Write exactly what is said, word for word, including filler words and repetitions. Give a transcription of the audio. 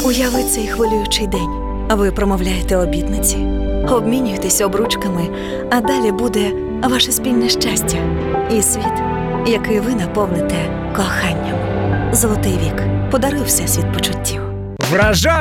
Уяви цей хвилюючий день. Ви промовляєте обітниці, обмінюєтесь обручками, а далі буде ваше спільне щастя і світ, який ви наповните коханням. Золотий вік. Подаруй всесвіт почуттів. Вражає!